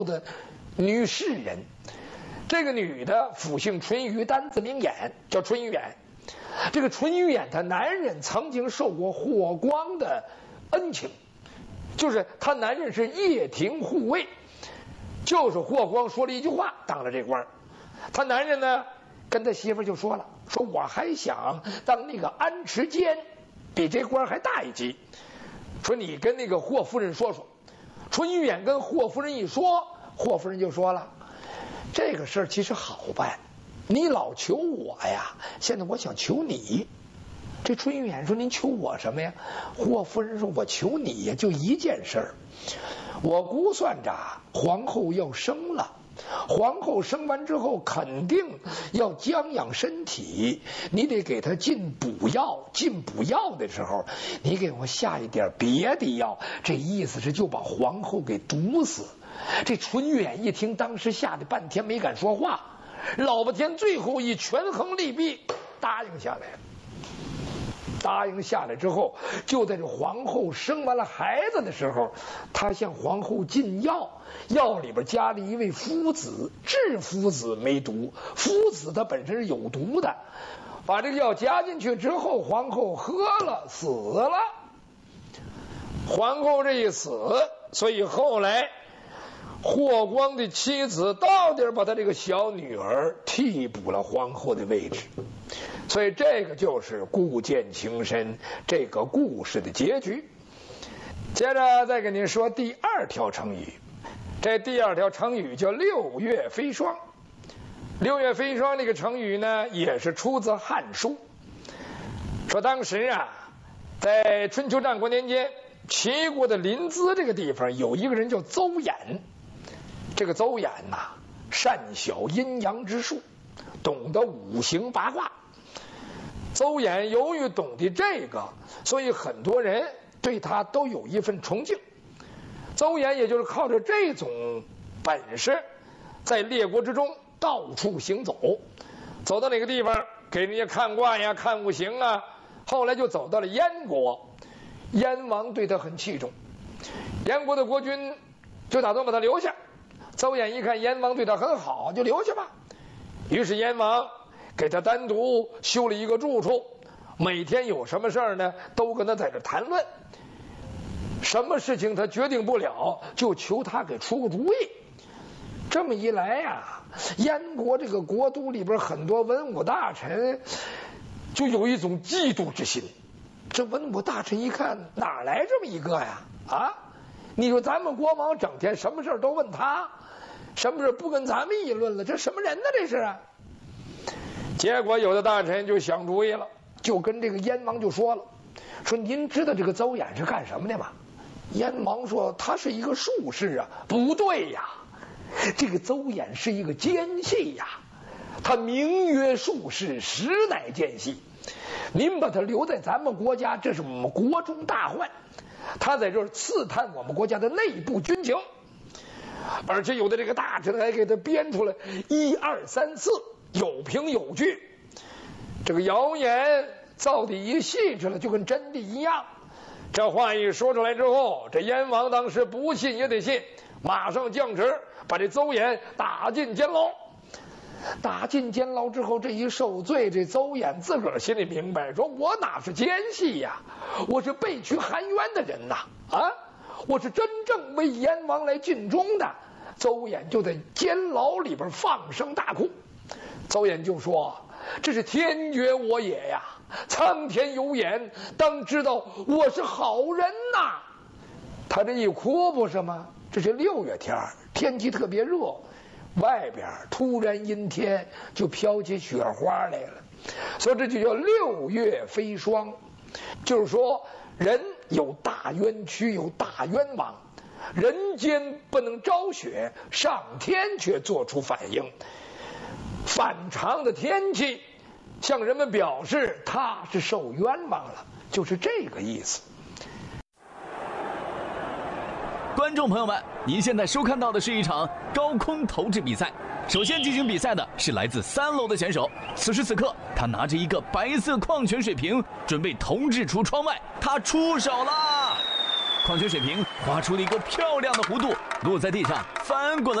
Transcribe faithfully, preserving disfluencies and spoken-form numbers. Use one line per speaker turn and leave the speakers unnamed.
的女士人。这个女的府姓淳于，单字明眼，叫淳于远。这个淳于远他男人曾经受过霍光的恩情，就是他男人是掖庭护卫，就是霍光说了一句话当了这官。他男人呢跟他媳妇就说了，说我还想当那个安持监，比这官还大一级，说你跟那个霍夫人说说。淳于远跟霍夫人一说，霍夫人就说了，这个事儿其实好办，你老求我呀，现在我想求你。这淳于远说，您求我什么呀？霍夫人说，我求你呀，就一件事儿，我估算着皇后要生了，皇后生完之后肯定要将养身体，你得给她进补药，进补药的时候你给我下一点别的药，这意思是就把皇后给毒死。这淳于远一听，当时吓得半天没敢说话，老半天最后一权衡利弊，答应下来了。答应下来之后，就在这皇后生完了孩子的时候，他向皇后进药，药里边加了一味夫子，治夫子没毒，夫子它本身是有毒的，把这个药加进去之后，皇后喝了死了。皇后这一死，所以后来霍光的妻子到底把他这个小女儿替补了皇后的位置。所以这个就是故剑情深这个故事的结局。接着再给您说第二条成语，这第二条成语叫六月飞霜。六月飞霜这个成语呢，也是出自《汉书》，说当时啊，在春秋战国年间，齐国的临淄这个地方有一个人叫邹衍。这个邹衍呐、啊，善晓阴阳之术，懂得五行八卦。邹衍由于懂得这个，所以很多人对他都有一份崇敬。邹衍也就是靠着这种本事，在列国之中到处行走，走到哪个地方给人家看卦呀、看五行啊。后来就走到了燕国，燕王对他很器重，燕国的国君就打算把他留下。邹衍一看燕王对他很好，就留下吧。于是燕王给他单独修了一个住处，每天有什么事儿呢，都跟他在这谈论。什么事情他决定不了，就求他给出个主意。这么一来呀、啊，燕国这个国都里边很多文武大臣就有一种嫉妒之心。这文武大臣一看，哪来这么一个呀？啊，你说咱们国王整天什么事都问他，什么事不跟咱们议论了，这什么人呢？这是啊。结果有的大臣就想主意了，就跟这个燕王就说了，说您知道这个邹衍是干什么的吗？燕王说他是一个术士啊。不对呀，这个邹衍是一个奸细呀，他名曰术士，实乃奸细。您把他留在咱们国家，这是我们国中大患。他在这儿刺探我们国家的内部军情，而且有的这个大臣还给他编出来一二三四，有凭有据。这个谣言造的一细致了，就跟真的一样。这话一说出来之后，这燕王当时不信也得信，马上降职，把这邹衍打进监牢。打进监牢之后，这一受罪，这邹衍自个儿心里明白，说我哪是奸细呀，我是被屈含冤的人呐！啊，我是真正为燕王来尽忠的。邹衍就在监牢里边放声大哭。邹衍就说，这是天绝我也呀，苍天有眼，当知道我是好人呐。他这一哭不是吗？这是六月天，天气特别热，外边突然阴天，就飘起雪花来了，所以这就叫六月飞霜。就是说人有大冤屈，有大冤枉，人间不能昭雪，上天却做出反应。反常的天气向人们表示他是受冤枉了，就是这个意思。
观众朋友们，您现在收看到的是一场高空投掷比赛。首先进行比赛的是来自三楼的选手，此时此刻他拿着一个白色矿泉水瓶，准备投掷出窗外。他出手了， 矿泉水瓶划出了一个漂亮的弧度，落在地上翻滚了